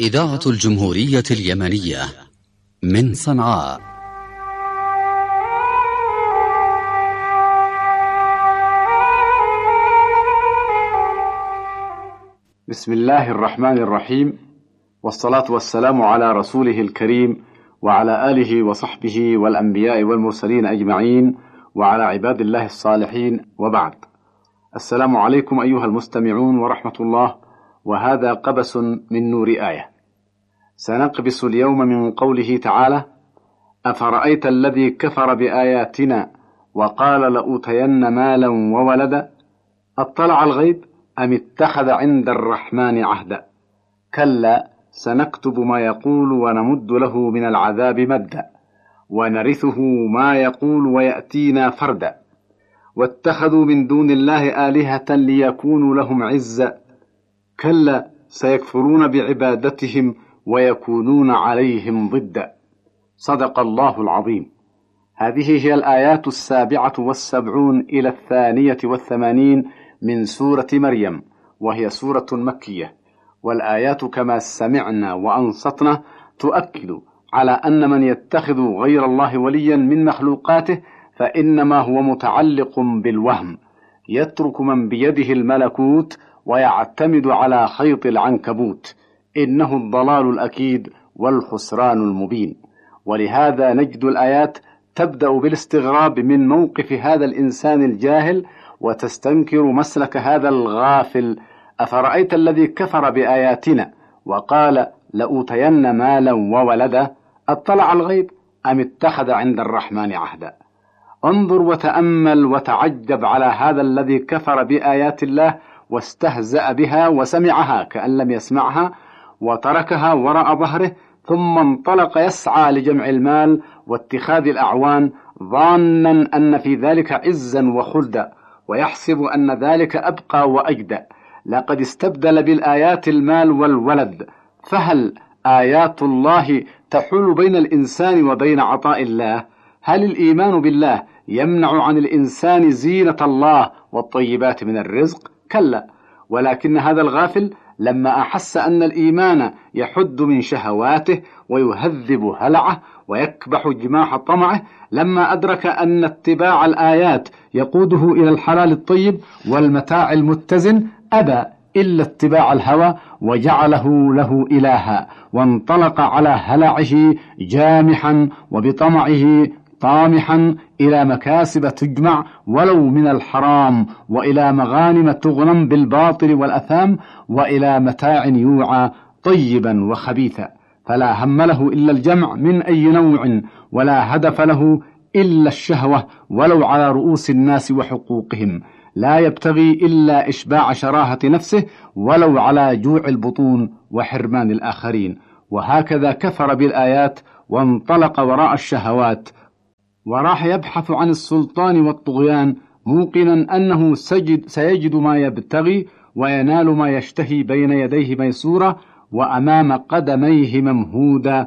إذاعة الجمهورية اليمنية من صنعاء. بسم الله الرحمن الرحيم، والصلاة والسلام على رسوله الكريم وعلى آله وصحبه والأنبياء والمرسلين أجمعين وعلى عباد الله الصالحين، وبعد. السلام عليكم أيها المستمعون ورحمة الله، وهذا قبس من نور آية. سنقبس اليوم من قوله تعالى: أفرأيت الذي كفر بآياتنا وقال لأوتين مالا وولدا أطلع الغيب أم اتخذ عند الرحمن عهدا كلا سنكتب ما يقول ونمد له من العذاب مدا ونرثه ما يقول ويأتينا فردا واتخذوا من دون الله آلهة ليكونوا لهم عزا كلا سيكفرون بعبادتهم ويكونون عليهم ضدا. صدق الله العظيم. هذه هي الآيات 77 إلى 82 من سورة مريم، وهي سورة مكية، والآيات كما سمعنا وأنصتنا تؤكد على أن من يتخذ غير الله وليا من مخلوقاته فإنما هو متعلق بالوهم، يترك من بيده الملكوت ويعتمد على خيط العنكبوت، إنه الضلال الأكيد والخسران المبين. ولهذا نجد الآيات تبدأ بالاستغراب من موقف هذا الإنسان الجاهل، وتستنكر مسلك هذا الغافل. أفرأيت الذي كفر بآياتنا وقال لأوتين مالا وولدا أطلع الغيب أم اتخذ عند الرحمن عهدا. انظر وتأمل وتعجب على هذا الذي كفر بآيات الله واستهزأ بها وسمعها كأن لم يسمعها وتركها وراء ظهره، ثم انطلق يسعى لجمع المال واتخاذ الأعوان، ظانا أن في ذلك عزا وخلدا، ويحسب أن ذلك أبقى وأجدى. لقد استبدل بالآيات المال والولد، فهل آيات الله تحول بين الإنسان وبين عطاء الله؟ هل الإيمان بالله يمنع عن الإنسان زينة الله والطيبات من الرزق؟ كلا، ولكن هذا الغافل لما أحس أن الإيمان يحد من شهواته ويهذب هلعه ويكبح جماح طمعه، لما أدرك أن اتباع الآيات يقوده إلى الحلال الطيب والمتاع المتزن، أبى إلا اتباع الهوى وجعله له إلها، وانطلق على هلعه جامحا وبطمعه طامحا إلى مكاسب تجمع ولو من الحرام، وإلى مغانم تغنم بالباطل والأثام، وإلى متاع يوعى طيبا وخبيثا، فلا هم له إلا الجمع من أي نوع، ولا هدف له إلا الشهوة ولو على رؤوس الناس وحقوقهم، لا يبتغي إلا إشباع شراهة نفسه ولو على جوع البطون وحرمان الآخرين. وهكذا كفر بالآيات وانطلق وراء الشهوات، وراح يبحث عن السلطان والطغيان، موقنا أنه سيجد ما يبتغي وينال ما يشتهي بين يديه ميسورا وأمام قدميه ممهودا،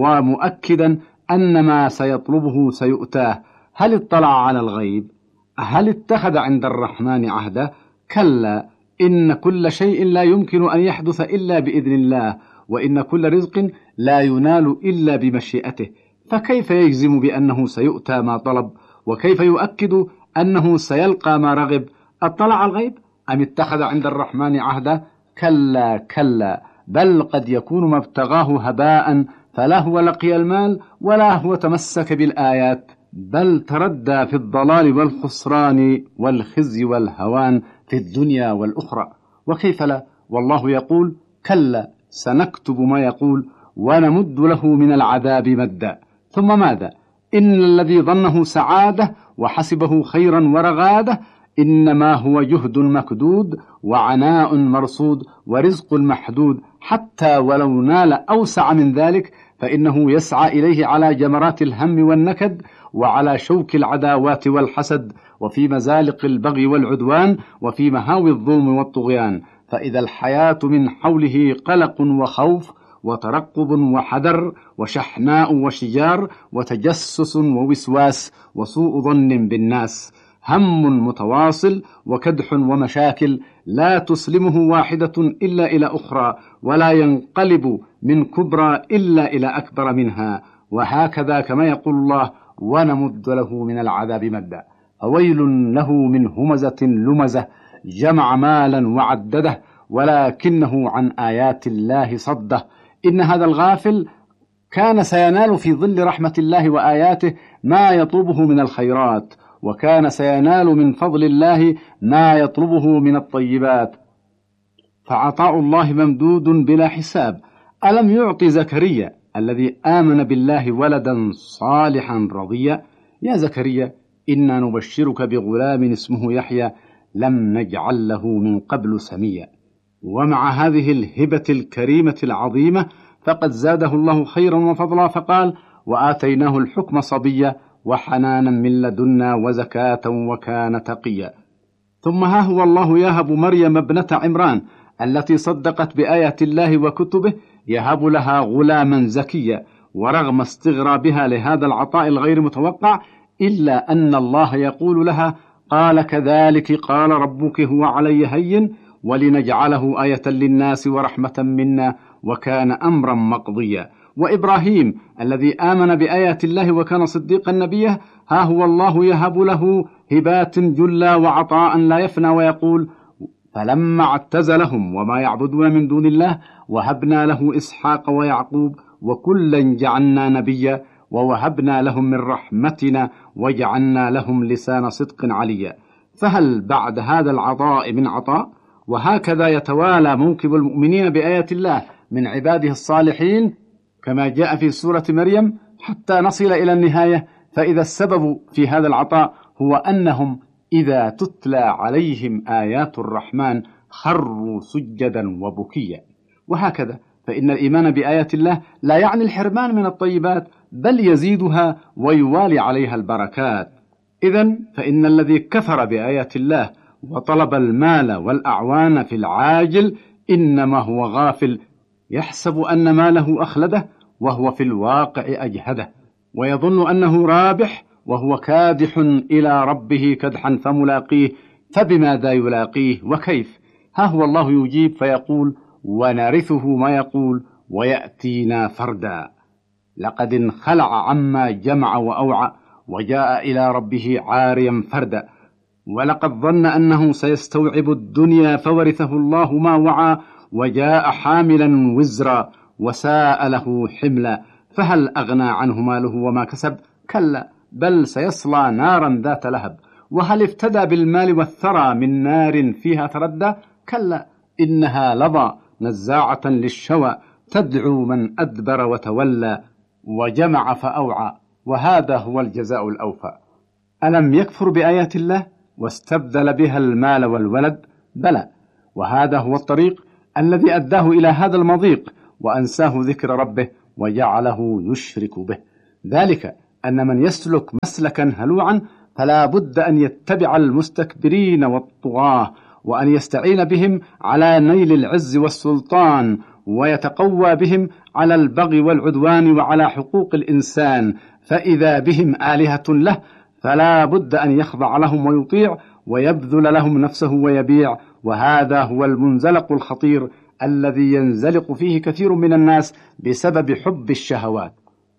ومؤكدا أن ما سيطلبه سيؤتاه. هل اطلع على الغيب؟ هل اتخذ عند الرحمن عهدا؟ كلا، إن كل شيء لا يمكن أن يحدث إلا بإذن الله، وإن كل رزق لا ينال إلا بمشيئته، فكيف يجزم بأنه سيؤتى ما طلب؟ وكيف يؤكد أنه سيلقى ما رغب؟ أطلع الغيب أم اتخذ عند الرحمن عهدا؟ كلا كلا، بل قد يكون ما ابتغاه هباء، فلا هو لقي المال ولا هو تمسك بالآيات، بل تردى في الضلال والخسران والخزي والهوان في الدنيا والأخرى. وكيف لا، والله يقول: كلا سنكتب ما يقول ونمد له من العذاب مدا. ثم ماذا؟ إن الذي ظنه سعادة وحسبه خيرا ورغاده إنما هو جهد مكدود وعناء مرصود ورزق محدود، حتى ولو نال أوسع من ذلك فإنه يسعى إليه على جمرات الهم والنكد، وعلى شوك العداوات والحسد، وفي مزالق البغي والعدوان، وفي مهاوي الظلم والطغيان. فإذا الحياة من حوله قلق وخوف وترقب وحذر وشحناء وشجار وتجسس ووسواس وسوء ظن بالناس، هم متواصل وكدح ومشاكل لا تسلمه واحدة إلا إلى أخرى، ولا ينقلب من كبرى إلا إلى أكبر منها. وهكذا كما يقول الله: ونمد له من العذاب مدا. فويل له من همزة لمزة جمع مالا وعدده ولكنه عن آيات الله صده. إن هذا الغافل كان سينال في ظل رحمة الله وآياته ما يطلبه من الخيرات، وكان سينال من فضل الله ما يطلبه من الطيبات، فعطاء الله ممدود بلا حساب. ألم يعطي زكريا الذي آمن بالله ولدا صالحا رضيا؟ يا زكريا إنا نبشرك بغلام اسمه يحيى لم نجعل له من قبل سميا. ومع هذه الهبة الكريمة العظيمة فقد زاده الله خيرا وفضلا، فقال: وآتيناه الحكم صبيا وحنانا من لدنا وزكاة وكان تقيا. ثم ها هو الله يهب مريم ابنة عمران التي صدقت بآيات الله وكتبه، يهب لها غلاما زكيا. ورغم استغرابها لهذا العطاء الغير متوقع، إلا أن الله يقول لها: قال كذلك قال ربك هو علي هين ولنجعله آية للناس ورحمة منا وكان أمرا مقضيا. وإبراهيم الذي آمن بآيات الله وكان صديقا نبيا، ها هو الله يهب له هبات جلا وعطاء لا يفنى، ويقول: فلما اعتزلهم وما يعبدون من دون الله وهبنا له إسحاق ويعقوب وكلا جعلنا نبيا ووهبنا لهم من رحمتنا وجعلنا لهم لسان صدق عليا. فهل بعد هذا العطاء من عطاء؟ وهكذا يتوالى موكب المؤمنين بآيات الله من عباده الصالحين كما جاء في سورة مريم حتى نصل إلى النهاية. فإذا السبب في هذا العطاء هو أنهم إذا تتلى عليهم آيات الرحمن خروا سجدا وبكيا. وهكذا فإن الإيمان بآيات الله لا يعني الحرمان من الطيبات، بل يزيدها ويوالي عليها البركات. إذن فإن الذي كفر بآيات الله وطلب المال والأعوان في العاجل إنما هو غافل، يحسب أن ماله أخلده وهو في الواقع أجهده، ويظن أنه رابح وهو كادح إلى ربه كدحا فملاقيه. فبماذا يلاقيه وكيف؟ ها هو الله يجيب فيقول: ونرثه ما يقول ويأتينا فردا. لقد انخلع عما جمع وأوعى وجاء إلى ربه عاريا فردا، ولقد ظن أنه سيستوعب الدنيا فورثه الله ما وعى وجاء حاملا وزرا وساء له حملا. فهل أغنى عنه ماله وما كسب؟ كلا، بل سيصلى نارا ذات لهب. وهل افتدى بالمال والثرى من نار فيها تردى؟ كلا، إنها لظى نزاعة للشوى تدعو من أدبر وتولى وجمع فأوعى. وهذا هو الجزاء الأوفى. ألم يكفر بآيات الله واستبدل بها المال والولد؟ بلى، وهذا هو الطريق الذي أداه إلى هذا المضيق وأنساه ذكر ربه وجعله يشرك به. ذلك أن من يسلك مسلكا هلوعا فلا بد أن يتبع المستكبرين والطغاة، وأن يستعين بهم على نيل العز والسلطان، ويتقوى بهم على البغي والعدوان وعلى حقوق الإنسان. فإذا بهم آلهة له فلا بد أن يخضع لهم ويطيع ويبذل لهم نفسه ويبيع. وهذا هو المنزلق الخطير الذي ينزلق فيه كثير من الناس بسبب حب الشهوات.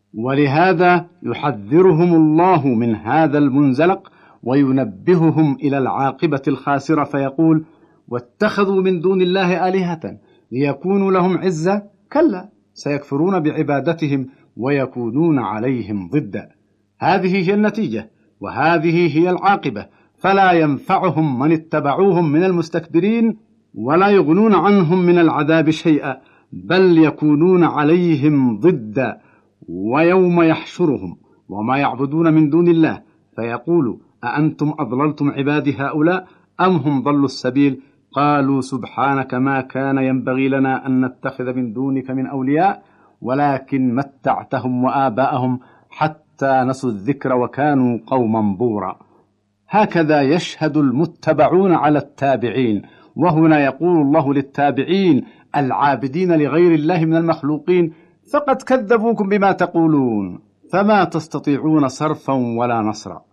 ولهذا يحذرهم الله من هذا المنزلق وينبههم إلى العاقبة الخاسرة، فيقول: واتخذوا من دون الله آلهة ليكونوا لهم عزة. كلا، سيكفرون بعبادتهم ويكونون عليهم ضدا. هذه هي النتيجة وهذه هي العاقبة. فلا ينفعهم من اتبعوهم من المستكبرين ولا يغنون عنهم من العذاب شيئا، بل يكونون عليهم ضدا. ويوم يحشرهم وما يعبدون من دون الله فيقول: أأنتم أضللتم عبادي هؤلاء أم هم ضلوا السبيل؟ قالوا سبحانك ما كان ينبغي لنا أن نتخذ من دونك من أولياء ولكن متعتهم وآباءهم حتى نسوا الذكر وكانوا قوما بورا. هكذا يشهد المتبعون على التابعين. وهنا يقول الله للتابعين العابدين لغير الله من المخلوقين: فقد كذبوكم بما تقولون فما تستطيعون صرفا ولا نصرا.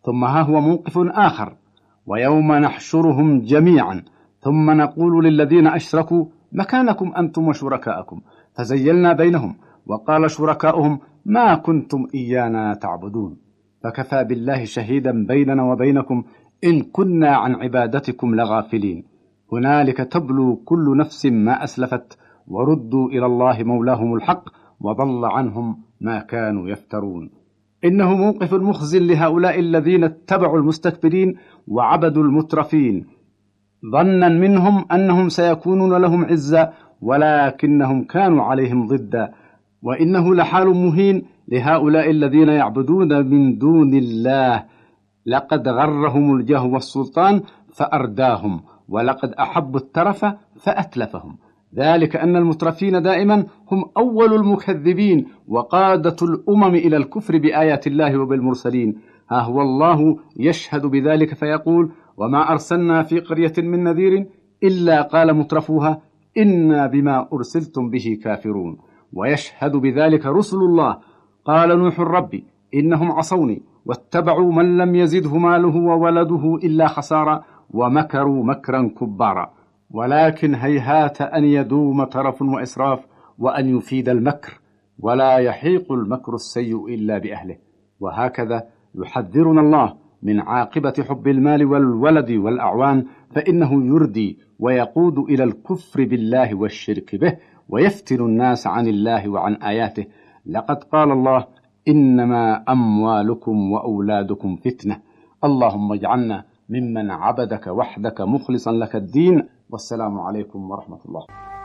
ثم ها هو موقف آخر: ويوم نحشرهم جميعا ثم نقول للذين أشركوا مكانكم أنتم وشركاءكم فزيلنا بينهم وقال شركاؤهم ما كنتم إيانا تعبدون فكفى بالله شهيدا بيننا وبينكم إن كنا عن عبادتكم لغافلين. هنالك تبلو كل نفس ما أسلفت وردوا إلى الله مولاهم الحق وضل عنهم ما كانوا يفترون. إنه موقف مخزٍ لهؤلاء الذين اتبعوا المستكبرين وعبدوا المترفين ظنا منهم أنهم سيكونون لهم عزا ولكنهم كانوا عليهم ضدا. وإنه لحال مهين لهؤلاء الذين يعبدون من دون الله. لقد غرهم الجاه والسلطان فأرداهم ولقد أحبوا الترف فأتلفهم. ذلك أن المترفين دائما هم أول المكذبين وقادة الأمم إلى الكفر بآيات الله وبالمرسلين. ها هو الله يشهد بذلك فيقول وما أرسلنا في قرية من نذير إلا قال مترفوها إنا بما أرسلتم به كافرون. ويشهد بذلك رسل الله. قال نوح ربي إنهم عصوني واتبعوا من لم يزده ماله وولده إلا خسارا ومكروا مكرا كبارا. ولكن هيهات أن يدوم ترف وإسراف وأن يفيد المكر ولا يحيق المكر السيء إلا بأهله. وهكذا يحذرنا الله من عاقبة حب المال والولد والأعوان فإنه يردي ويقود إلى الكفر بالله والشرك به ويفتن الناس عن الله وعن آياته. لقد قال الله إنما أموالكم وأولادكم فتنة. اللهم اجعلنا ممن عبدك وحدك مخلصا لك الدين. والسلام عليكم ورحمة الله.